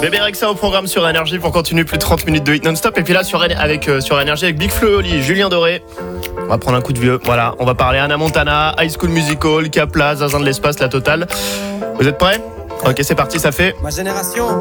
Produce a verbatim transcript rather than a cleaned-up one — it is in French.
Bébé Rexha au programme sur Énergie pour continuer plus de trente minutes de hit non-stop. Et puis là sur, avec, euh, sur Énergie avec Big Flo et Oli, Julien Doré. On va prendre un coup de vieux. Voilà, on va parler Hannah Montana, High School Musical, Capla, Zazin de l'espace, la totale. Vous êtes prêts ? Ok, c'est parti, ça fait Ma génération.